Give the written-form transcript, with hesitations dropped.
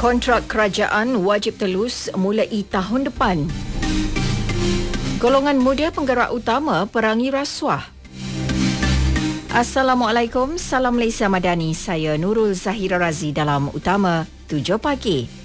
Kontrak kerajaan wajib telus mulai tahun depan. Golongan muda penggerak utama perangi rasuah. Assalamualaikum, salam Malaysia Madani. Saya Nurul Zahira Razi dalam Utama 7 Pagi.